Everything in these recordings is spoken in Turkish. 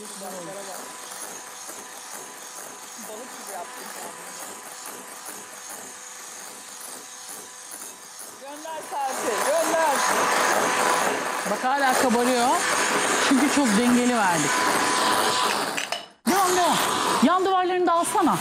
Balıklara bak. Balık gibi yaptım kendimi. Gönder Serpil, gönder. Bak hala kabarıyor. Çünkü çok dengeli verdik. Devam devam. Yan duvarlarını da alsana.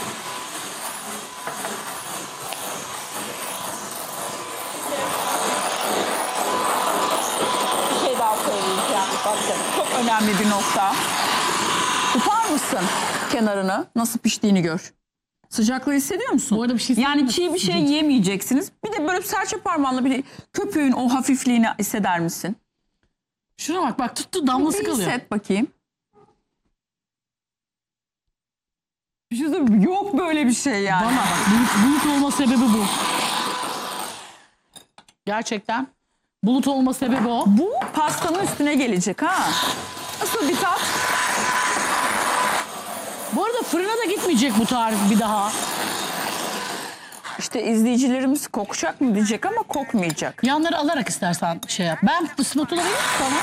Bir şey daha söyleyeceğim. Bakın çok önemli bir nokta. Tutar mısın kenarını? Nasıl piştiğini gör. Sıcaklığı hissediyor musun? Bu arada bir şey yani çiğ bir şey yemeyeceksiniz. Bir de böyle serçe parmağınla bir köpüğün o hafifliğini hisseder misin? Şuna bak bak tuttu damlası Bir kalıyor. hisset bakayım. Bir şey söyleyeyim mi? Yok böyle bir şey yani. Valla bak bulut olma sebebi bu. Gerçekten bulut olma sebebi o. Bu pastanın üstüne gelecek ha. Nasıl bir tat? Bu arada fırına da gitmeyecek bu tarif bir daha. İşte izleyicilerimiz kokacak mı diyecek ama kokmayacak. Yanları alarak istersen şey yap. Ben spatula vereyim mi sana?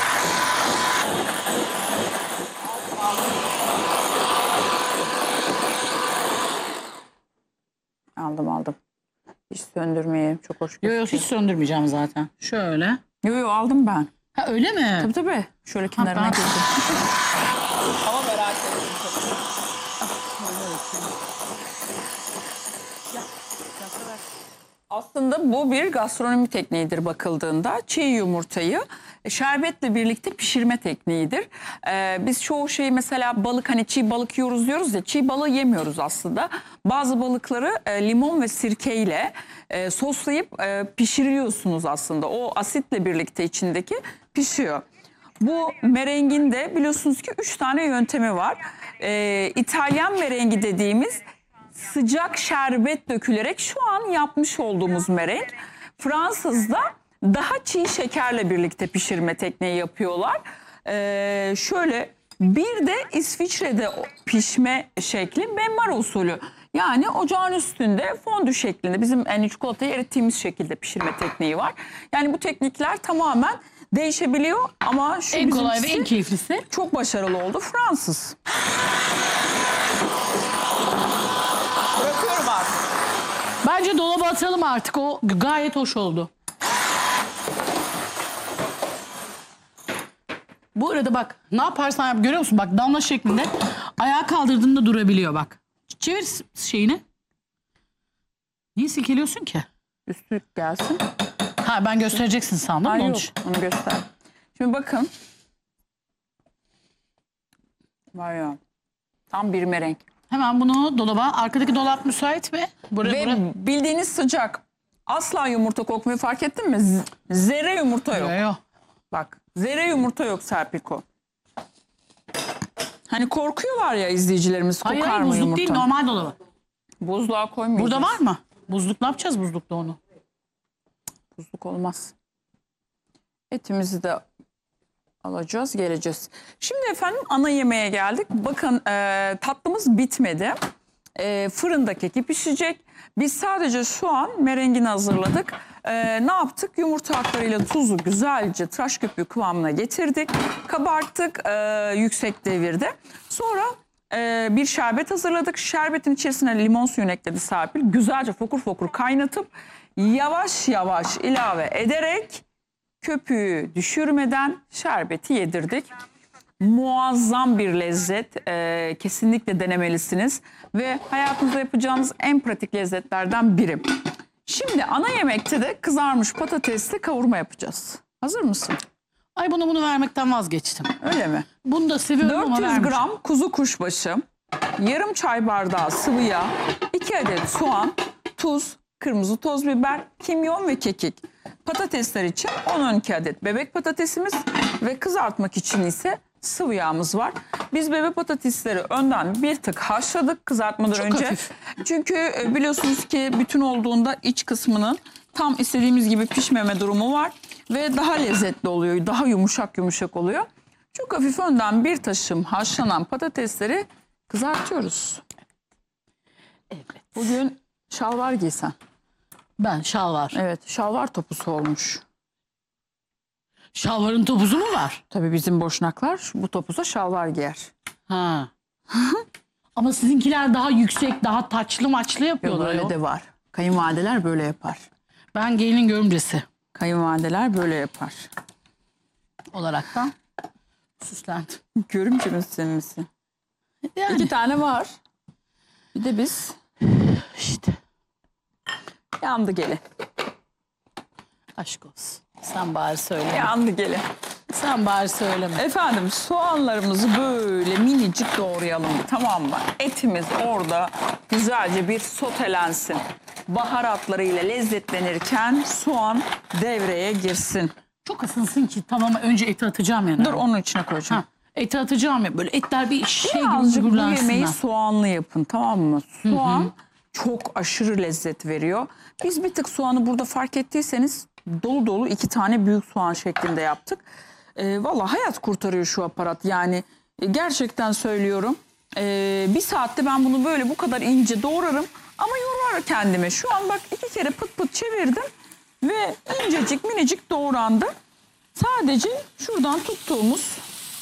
Aldım. Hiç söndürmeye çok hoş Yok yok gözüküyor. hiç söndürmeyeceğim zaten. Şöyle. Yo aldım ben. Ha öyle mi? Tabii. Şöyle kenarına ben- koydum. Ama merak ettim. Aslında bu bir gastronomi tekniğidir bakıldığında. Çiğ yumurtayı şerbetle birlikte pişirme tekniğidir. Biz çoğu şeyi mesela balık hani çiğ balık yiyoruz diyoruz ya çiğ balığı yemiyoruz aslında. Bazı balıkları limon ve sirkeyle soslayıp pişiriyorsunuz aslında. O asitle birlikte içindeki pişiyor. Bu merengin de biliyorsunuz ki 3 tane yöntemi var. İtalyan merengi dediğimiz sıcak şerbet dökülerek şu an yapmış olduğumuz merenk. Fransız'da daha çiğ şekerle birlikte pişirme tekniği yapıyorlar. Şöyle bir de İsviçre'de pişme şekli benmar usulü. Yani ocağın üstünde fondü şeklinde bizim çikolatayı erittiğimiz şekilde pişirme tekniği var. Yani bu teknikler tamamen değişebiliyor ama şu En kolay ve bizimkisi en keyiflisi. çok başarılı oldu. Fransız. Bırakıyorum artık. Bence dolaba atalım artık. O gayet hoş oldu. Bu arada bak ne yaparsan yap görüyor musun? Bak damla şeklinde ayağa kaldırdığında durabiliyor bak. Çevir şeyini. Niye silkeliyorsun ki? Üstü gelsin. Ha ben göstereceksin sandım. Hayır Onun yok için. onu göster. Şimdi bakın. Var ya. Tam bir merenk. Hemen bunu dolaba. Arkadaki dolap müsait mi? Ve bildiğiniz sıcak. Asla yumurta kokmuyor fark ettin mi? Zerre yumurta yok. Yok. Bak zerre yumurta yok Serpiko. Hani korkuyorlar ya izleyicilerimiz kokar Hayır mı buzluk yumurta? değil normal dolaba. Buzluğa koymayacağız. Burada var mı? Buzluk ne yapacağız buzlukta onu? Buzluk olmaz. Etimizi de alacağız geleceğiz. Şimdi efendim ana yemeğe geldik. Bakın tatlımız bitmedi. Fırında keki pişecek. Biz sadece şu an merengini hazırladık. Ne yaptık? Yumurta haklarıyla tuzu güzelce tıraş köpüğü kıvamına getirdik. Kabarttık yüksek devirde. Sonra bir şerbet hazırladık. Şerbetin içerisine limon suyunu ekledi Serpil. Güzelce fokur fokur kaynatıp yavaş yavaş ilave ederek köpüğü düşürmeden şerbeti yedirdik. Muazzam bir lezzet. Kesinlikle denemelisiniz. Ve hayatınızda yapacağınız en pratik lezzetlerden biri. Şimdi ana yemekte de kızarmış patatesli kavurma yapacağız. Hazır mısın? Ay bunu vermekten vazgeçtim. Öyle mi? Bunu da seviyorum ama 400 vermeyeceğim. gram kuzu kuşbaşı, yarım çay bardağı sıvı yağ, 2 adet soğan, tuz, kırmızı toz biber, kimyon ve kekik. Patatesler için 10-12 adet bebek patatesimiz ve kızartmak için ise sıvı yağımız var. Biz bebek patatesleri önden bir tık haşladık kızartmadan Çok önce. hafif. Çünkü biliyorsunuz ki bütün olduğunda iç kısmının tam istediğimiz gibi pişmeme durumu var. Ve daha lezzetli oluyor, daha yumuşak yumuşak oluyor. Çok hafif önden bir taşım haşlanan patatesleri kızartıyoruz. Evet. Bugün şalvar giysen. Ben şalvar. Evet, şalvar topusu olmuş. Şalvarın topuzu mu var? Tabii bizim boşnaklar bu topuza şalvar giyer. Ha. Ama sizinkiler daha yüksek, daha taçlı maçlı yapıyorlar. Öyle de var. Kayınvalideler böyle yapar. Ben gelin görümcesi Kayınvalideler böyle yapar. olaraktan süslendim. Görümce misin? Yani 2 tane var. Bir de biz işte yandı gelin. aşk olsun. Sen bari söyleme. Yandı gelin. Sen bari söyleme. Efendim soğanlarımızı böyle minicik doğrayalım. Tamam mı? Etimiz orada güzelce bir sotelensin. Baharatlarıyla lezzetlenirken soğan devreye girsin. Çok ısınsın ki tamam önce eti atacağım yani. Dur onun içine koyacağım. Ha, eti atacağım ya böyle etler bir şey gibi Birazcık bu yemeği gürlensinler. soğanlı yapın, tamam mı? Soğan çok aşırı lezzet veriyor. Biz bir tık soğanı burada fark ettiyseniz dolu dolu 2 tane büyük soğan şeklinde yaptık. Valla hayat kurtarıyor şu aparat. Yani gerçekten söylüyorum. 1 saatte ben bunu böyle bu kadar ince doğrarım. Ama yorar kendime. Şu an bak 2 kere pıt pıt çevirdim. Ve incecik minicik doğrandı. Sadece şuradan tuttuğumuz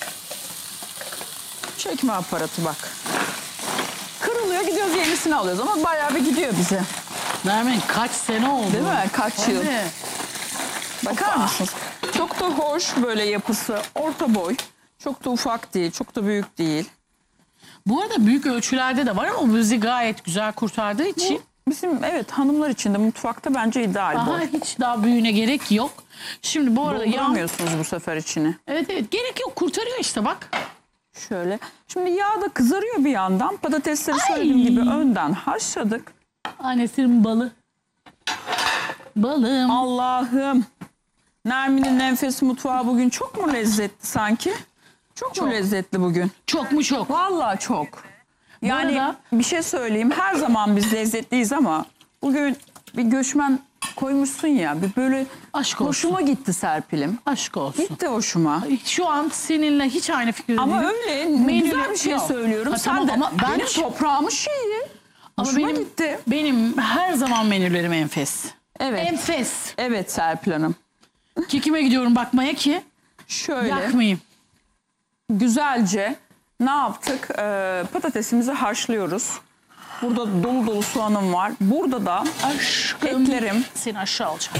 çekme aparatı bak. Kırılıyor, gidiyoruz yenisini alıyoruz ama bayağı bir gidiyor bize. Nermin kaç sene oldu? Değil mi? Kaç yıl. Tabii. Bakar mısınız? Çok da hoş böyle yapısı. Orta boy. Çok da ufak değil, çok da büyük değil. Bu arada büyük ölçülerde de var ama bizi gayet güzel kurtardığı için Bizim evet hanımlar için de mutfakta bence ideal daha boy. hiç daha büyüğüne gerek yok. Şimdi bu arada yağ... Dolduramıyorsunuz bu sefer içini. Evet gerek yok, kurtarıyor işte bak. Şöyle. Şimdi yağ da kızarıyor bir yandan. Patatesleri söylediğim gibi önden haşladık. Annesinin balı. Balım. Allah'ım. Nermin'in enfes mutfağı bugün çok mu lezzetli sanki? Çok mu lezzetli bugün? Çok mu çok? Vallahi çok. Yani arada- bir şey söyleyeyim. Her zaman biz lezzetliyiz ama bugün bir göçmen koymuşsun ya. Bir böyle Aşk olsun. hoşuma gitti Serpil'im. Aşk olsun. Gitti hoşuma. Şu an seninle hiç aynı fikirde Ama değilim. öyle Menüle- güzel bir şey Yok. söylüyorum. Ha, Sen tamam de ama ben benim toprağımın şeyi. Ama Hoşuma benim, gitti. benim her zaman menülerim enfes. Evet. Enfes. Evet Serpil Hanım. Kekime gidiyorum bakmaya ki Şöyle yakmayayım. güzelce ne yaptık? Patatesimizi haşlıyoruz. Burada dolu dolu soğanım var. Burada da Aşkım. etlerim. Seni aşağı alacağım.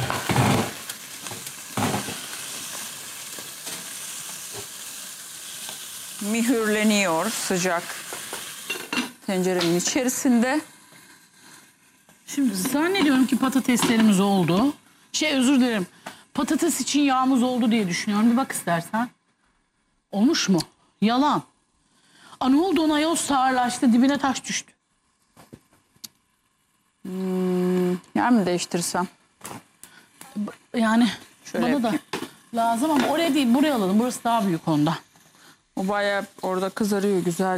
Mühürleniyor sıcak tencerenin içerisinde. Şimdi zannediyorum ki patateslerimiz oldu. Özür dilerim. Patates için yağımız oldu diye düşünüyorum. Bir bak istersen. Olmuş mu? Yalan. Ne oldu ona? Yoz sağırlaştı. Dibine taş düştü. Yer mi değiştirsem? Yani Şöyle bana da yapayım. lazım ama oraya değil, buraya alalım. Burası daha büyük onda. O bayağı orada kızarıyor güzel.